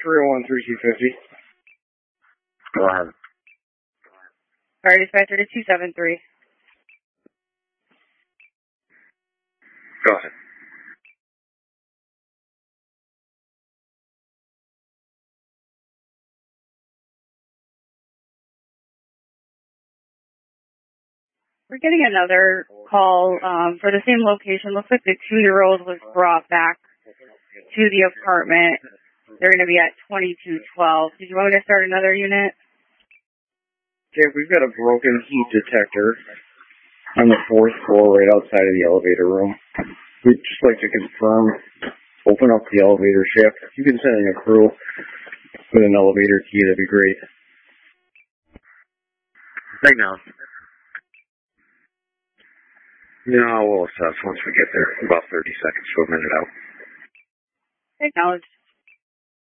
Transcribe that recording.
301-3250. Go ahead. Fire dispatch 3273. Go ahead. We're getting another call for the same location. Looks like the 2-year-old was brought back to the apartment. They're going to be at 2212. Did you want me to start another unit? Okay, we've got a broken heat detector on the 4th floor right outside of the elevator room. We'd just like to confirm, open up the elevator shaft. If you can send in a crew with an elevator key, that'd be great. Right now. No, we'll assess once we get there. About 30 seconds to a minute out. Acknowledged.